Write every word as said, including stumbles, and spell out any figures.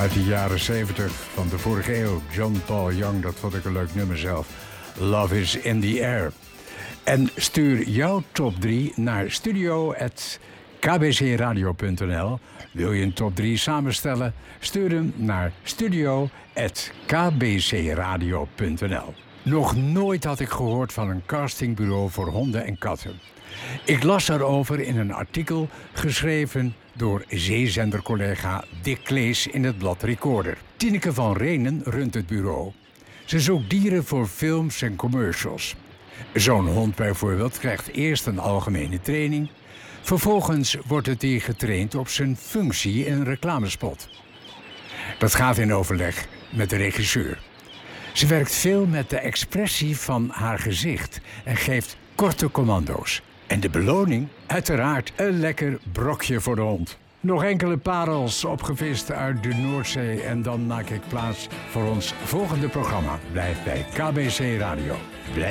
Uit de jaren zeventig van de vorige eeuw. John Paul Young, dat vond ik een leuk nummer zelf. Love is in the air. En stuur jouw top drie naar studio at k b c radio punt n l. Wil je een top drie samenstellen? Stuur hem naar studio at k b c radio punt n l. Nog nooit had ik gehoord van een castingbureau voor honden en katten. Ik las erover in een artikel geschreven door zeezendercollega Dick Klees in het blad Recorder. Tineke van Renen runt het bureau. Ze zoekt dieren voor films en commercials. Zo'n hond bijvoorbeeld krijgt eerst een algemene training. Vervolgens wordt het dier getraind op zijn functie in een reclamespot. Dat gaat in overleg met de regisseur. Ze werkt veel met de expressie van haar gezicht en geeft korte commando's. En de beloning? Uiteraard een lekker brokje voor de hond. Nog enkele parels opgevist uit de Noordzee en dan maak ik plaats voor ons volgende programma. Blijf bij K B C Radio. Blijf